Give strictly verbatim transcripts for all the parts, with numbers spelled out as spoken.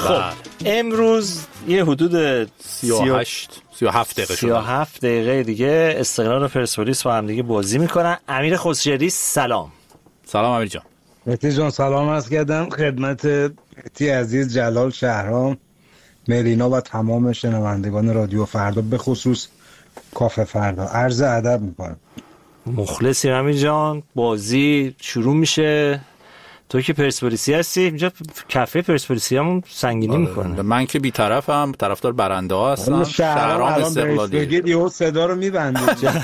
خب امروز یه حدود سی و هشت سی و هفت دقیقه سی و هفت دقیقه دیگه استقلال و پرسپولیس با هم دیگه بازی میکنن. امیر خسروی سلام. سلام امیر جان. مهدی جان سلام عرض کردم خدمت مهدی عزیز، جلال، شهرام، ملینا و تمام شنوندگان رادیو فردا، به خصوص کافه فردا عرض ادب میکنم. مخلصی امیر جان. بازی شروع میشه. تو که پرسپولیسی هستی، اینجا کافه پرسپولیسی همون سنگینی میکنه. من که بی‌طرفم، طرفدار برنده ها هستم. شهرام استقلالی بگید یهو صدا رو میبنده.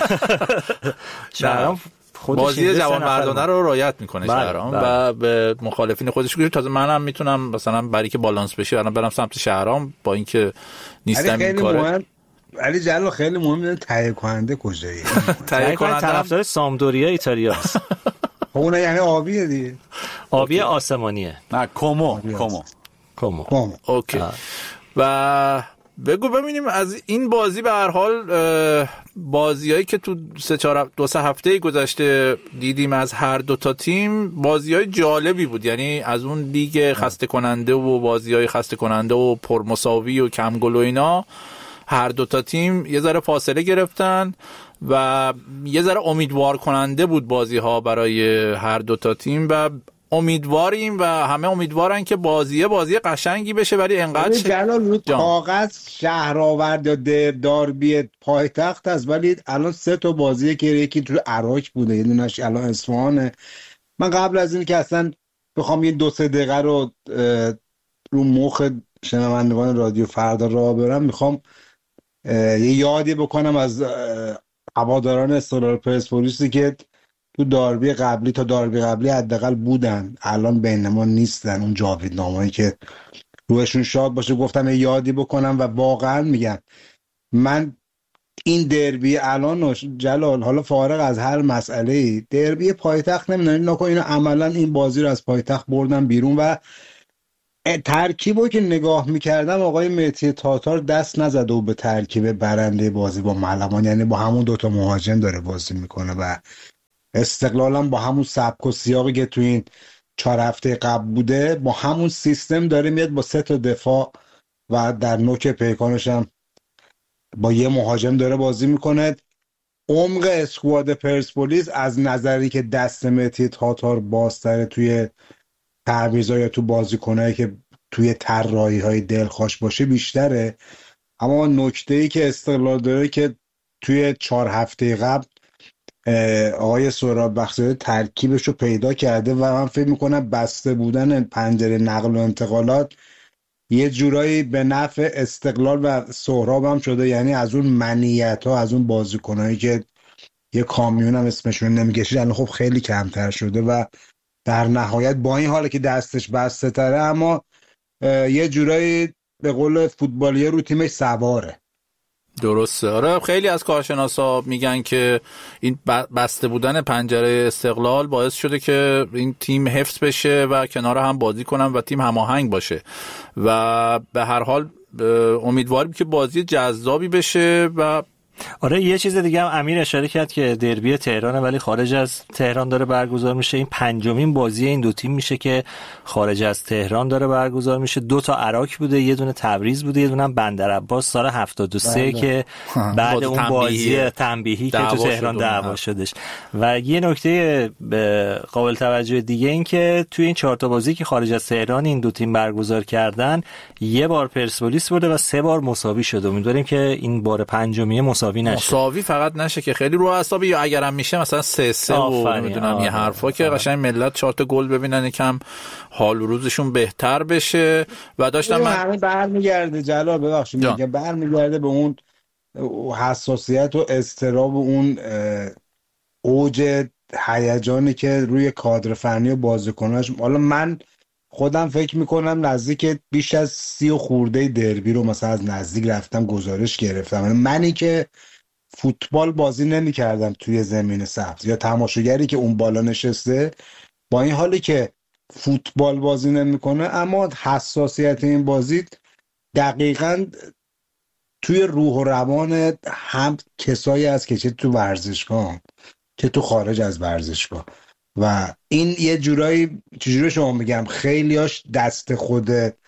شهرام بازی جوان مردانه رو رعایت میکنه شهرام و به مخالفین خودش گوش. تازه منم میتونم مثلا برای که بالانس بشه الان برم سمت شهرام با اینکه نیستم این کاره. علی جلال خیلی مهمه تهیه کننده کجایی؟ تهیه کننده طرفدار سامدوریا ایتالیا است. اون یعنی آبیه دیگه. آبی آسمانیه. نه کومو کومو کومو. اوکی. و بگو ببینیم از این بازی به هر حال بازیایی که تو سه چهار دو سه هفته گذشته دیدیم از هر دو تا تیم بازیای جالبی بود. یعنی از اون لیگ خسته کننده و بازیای خسته کننده و پرمساوی و کم گل و اینا هر دو تا تیم یه ذره فاصله گرفتن و یه ذره امیدوار کننده بود بازی ها برای هر دو تا تیم و امیدواریم و همه امیدوارن که بازیه بازی قشنگی بشه، ولی انقدر جلال رو کاغذ شهرآورد یا در داربی پایتخت است، ولی الان سه تا بازیه که یکی تو عراق بوده، یه دونش الان اصفهانه. من قبل از این که اصلا بخوام این دو سه دقیقه رو رو مخ شنوندگان رادیو فردا راه برم، میخوام یه یادی بکنم از هواداران استقلال پرسپولیسی که تو داربی قبلی تا داربی قبلی حداقل بودن، الان بین ما نیستن. اون جاویدنامه‌ای که روشون شاد باشه گفتم یه یادی بکنم و واقعا میگم من این دربی الان جلال، حالا فارغ از هر مسئله، دربی پایتخت نمیدونم نکن اینو عملا این بازی رو از پایتخت بردن بیرون و ترکیبو که نگاه میکردم آقای مهدی تاتار دست نزده و به ترکیب برنده بازی با ملمان، یعنی با همون دوتا مهاجم داره بازی میکنه و استقلالم با همون سبک و سیاقی که تو این چهار هفته قبل بوده با همون سیستم داره میاد با سه تا دفاع و در نوک پیکانش هم با یه مهاجم داره بازی میکنه. عمق اسکواد پرسپولیس از نظری که دست مهدی تاتار بازتره توی تعویضا یا تو بازیکنایی که توی طراحی‌های دلخوش باشه بیشتره، اما نکته‌ای که استقلال داره که توی چهار هفته قبل آقای سهراب بختیاری ترکیبش رو پیدا کرده و من فکر میکنم بسته بودن پنجره نقل و انتقالات یه جورایی به نفع استقلال و سهراب هم شده. یعنی از اون منیت ها، از اون بازیکنایی که یه کامیون هم اسمشون نمیکشید الان خب خیلی کمتر شده و در نهایت با این حاله که دستش بسته تره اما یه جورایی به قول فوتبالیه رو تیمش سواره. درسته. آره خیلی از کارشناسا میگن که این بسته بودن پنجره استقلال باعث شده که این تیم حفظ بشه و کنار هم بازی کنن و تیم هماهنگ باشه و به هر حال امیدواریم که بازی جذابی بشه. و آره یه چیز دیگه هم امیر اشاره کرد که دربی تهرانه ولی خارج از تهران داره برگزار میشه. این پنجمین بازی این دو تیم میشه که خارج از تهران داره برگزار میشه. دو تا عراق بوده، یه دونه تبریز بوده، یه دونه بندرعباس سال هفتاد و سه که بعد اون بازی تنبیهی که تو تهران دعوا شدش. و یه نکته قابل توجه دیگه این که توی این چهار تا بازی که خارج از تهران این دو تیم برگزار کردن یه بار پرسپولیس برده و سه بار مساوی شده. امیدواریم که این بار پنجمی مساوی نشه. مساوی فقط نشه که خیلی رو اعصاب، یا اگرم میشه مثلا سه سه و نمیدونم یه حرفا که قشنگ ملت چهار تا گل ببینن یکم حال و روزشون بهتر بشه. و داشتم من همین برمیگرده جلال ببخشید میگم برمیگرده به اون حساسیت و اضطراب و اون اوج هیجانی که روی کادر فنی و بازیکناش. حالا من خودم فکر میکنم نزدیک بیش از سی و خورده دربی رو مثلا از نزدیک رفتم گزارش گرفتم. منی که فوتبال بازی نمی کردم توی زمین سبز یا تماشاگری که اون بالا نشسته، با این حالی که فوتبال بازی نمی کنه اما حساسیت این بازی دقیقاً توی روح و روان هم کسایی هست که چه تو ورزشگاه که تو خارج از ورزشگاه و این یه جورایی چجوری شما میگم خیلیاش دست خود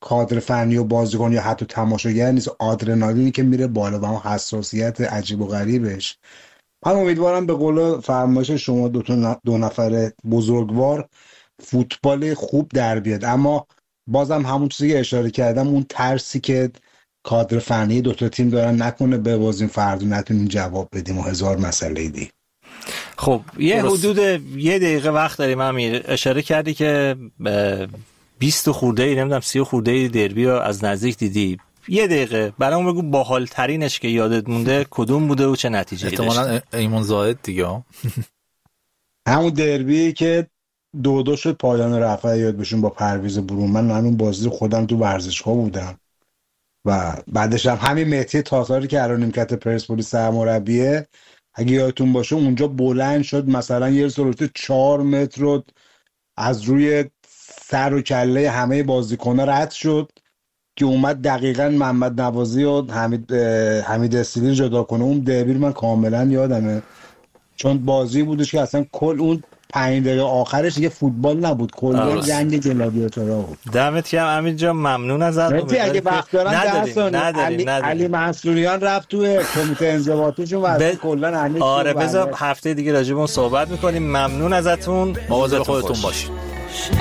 کادر فنی و بازیکن یا حتی تماشاگر نیست، آدرنالینی که میره بالا و اون حساسیت عجیب و غریبش. من امیدوارم به قول فرمایش شما دو تا دو نفر بزرگوار فوتبال خوب در بیاد، اما بازم همون چیزی که اشاره کردم، اون ترسی که کادر فنی دو تا تیم دارن نکنه ببازیم فردا نتونیم جواب بدیم و هزار مسئله دی. خب یه حدود یه دقیقه وقت داریم. امیر اشاره کردی که بیست خورده ای نمیدونم سی خورده ای دربی رو از نزدیک دیدی. یه دقیقه برامون بگو باحال ترینش که یادت مونده کدوم بوده و چه نتیجه‌ای داشت؟ احتمالاً ایمون زاهد دیگه. همون دربی که دو دو شد پایان رفع یاد بشون با پرویز برون. من همون بازی خودم تو ورزشگاه بودم و بعدش هم همین مهدی تاتاری که الان نیمکت پرسپولیس سرمربیه، اگه یادتون باشه اونجا بلند شد مثلا یه سلوت چهار متر رو از روی سر و کله همه بازیکن‌ها رد شد که اومد دقیقاً محمد نوازی و حمید حمید استیلی جدا کنه. اون دربی من کاملا یادمه، چون بازی بودش که اصلا کل اون پنج دقیقه آخرش دیگه فوتبال نبود، کل جنگ گلادیاتورها بود. دمت گرم امیر جان، ممنون ازت. مهدی اگه وقت دارن نداریم علی, علی منصوریان رفت توی کمیته انضباطیشون و ب... کلا همه آره بذار هفته دیگه راجع به اون صحبت می‌کنیم. ممنون ازتون، مواظب خودتون باشید.